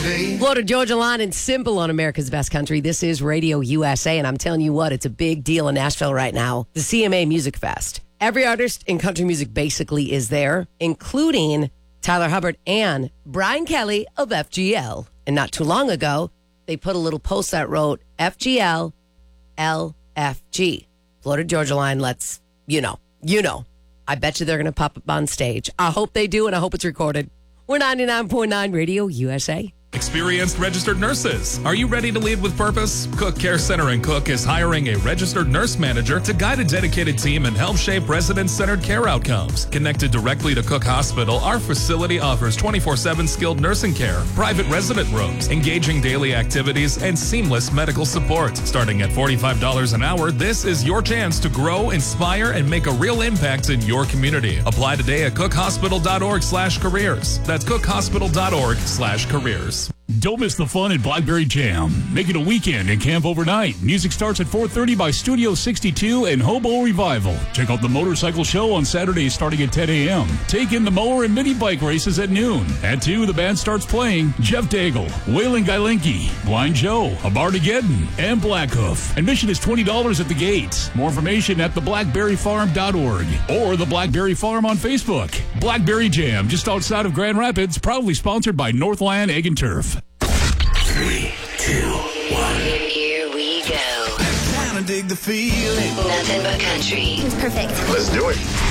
day. Florida Georgia Line and Simple on America's Best Country. This is Radio USA, and I'm telling you what, it's a big deal in Nashville right now. The CMA Music Fest. Every artist in country music basically is there, including Tyler Hubbard and Brian Kelly of FGL. And not too long ago, they put a little post that wrote, FGL, LFG. Florida Georgia Line lets you know. I bet you they're going to pop up on stage. I hope they do, and I hope it's recorded. We're 99.9 Radio USA. Experienced registered nurses. Are you ready to lead with purpose? Cook Care Center in Cook is hiring a registered nurse manager to guide a dedicated team and help shape resident-centered care outcomes. Connected directly to Cook Hospital, our facility offers 24/7 skilled nursing care, private resident rooms, engaging daily activities, and seamless medical support. Starting at $45 an hour, this is your chance to grow, inspire, and make a real impact in your community. Apply today at cookhospital.org/careers. That's cookhospital.org/careers. Don't miss the fun at Blackberry Jam. Make it a weekend and camp overnight. Music starts at 4:30 by Studio 62 and Hobo Revival. Check out the motorcycle show on Saturdays starting at 10 a.m. Take in the mower and mini bike races at noon. At 2, the band starts playing Jeff Daigle, Waylon Gailinki, Blind Joe, Abartageddon, and Blackhoof. Admission is $20 at the gates. More information at theblackberryfarm.org or the Blackberry Farm on Facebook. Blackberry Jam, just outside of Grand Rapids, proudly sponsored by Northland Egg and Turf. 3, 2, 1. Here we go. Kinda dig the feeling. Nothing but country. It's perfect. Let's do it.